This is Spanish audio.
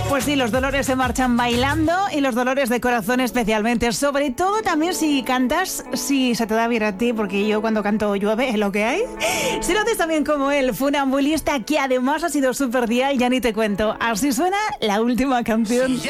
Pues sí, los dolores se marchan bailando y los dolores de corazón especialmente. Sobre todo también si cantas, si se te da bien a ti, porque yo cuando canto llueve, es lo que hay. Si lo haces también como él, funambulista, que además ha sido súper dial, ya ni te cuento. Así suena la última canción.